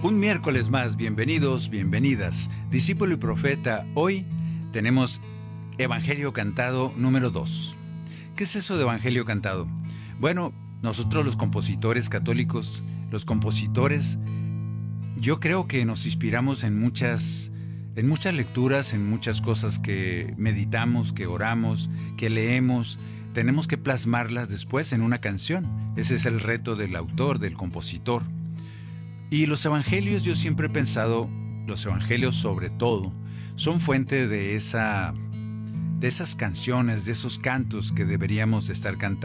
Un miércoles más, bienvenidos, bienvenidas. Discípulo y profeta, hoy tenemos Evangelio Cantado número 2. ¿Qué es eso de Evangelio Cantado? Bueno, nosotros los compositores católicos, yo creo que nos inspiramos en muchas lecturas, en muchas cosas que meditamos, que oramos, que leemos. Tenemos que plasmarlas después en una canción. Ese es el reto del autor, del compositor. Y los evangelios, yo siempre he pensado, los evangelios sobre todo, son fuente de esas canciones, de esos cantos que deberíamos estar cantando.